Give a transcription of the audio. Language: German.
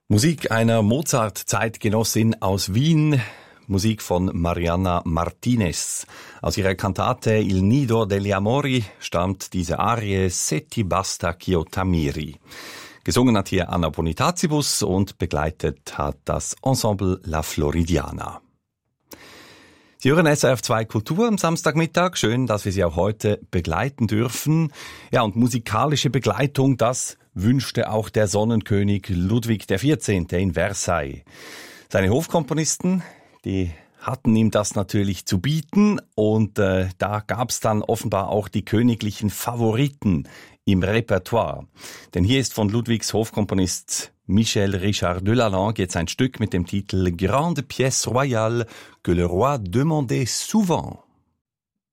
Musik einer Mozart-Zeitgenossin aus Wien, Musik von Mariana Martinez. Aus ihrer Kantate Il Nido degli Amori stammt diese Arie Se ti basta ch'io t'ammiri. Gesungen hat hier Anna Bonitatibus und begleitet hat das Ensemble La Floridiana. Sie hören SRF 2 Kultur am Samstagmittag. Schön, dass wir Sie auch heute begleiten dürfen. Ja, und musikalische Begleitung, das wünschte auch der Sonnenkönig Ludwig XIV. In Versailles. Seine Hofkomponisten, die hatten ihm das natürlich zu bieten und da gab's dann offenbar auch die königlichen Favoriten im Repertoire. Denn hier ist von Ludwigs Hofkomponist Michel Richard Delalande jetzt ein Stück mit dem Titel Grande pièce royale que le roi demandait souvent.